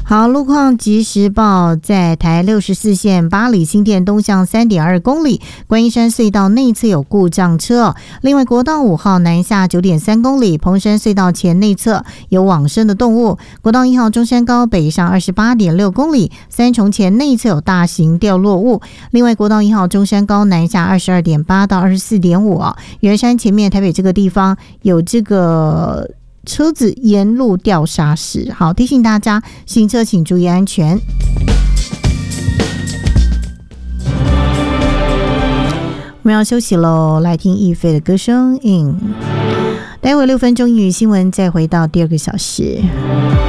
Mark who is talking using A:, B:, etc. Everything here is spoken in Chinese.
A: 好，路况即时报，在台64线八里新店东向 3.2 公里，观音山隧道内侧有故障车。另外，国道5号南下 9.3 公里，蓬山隧道前内侧有往生的动物。国道1号中山高北上 28.6 公里，三重前内侧有大型掉落物。另外，国道1号中山高南下 22.8 到 24.5 圆山前面台北这个地方有这个车子沿路掉砂石。好，提醒大家行车请注意安全。我们要休息喽，来听亦菲的歌声。待会6分钟英语新闻，再回到第2个小时。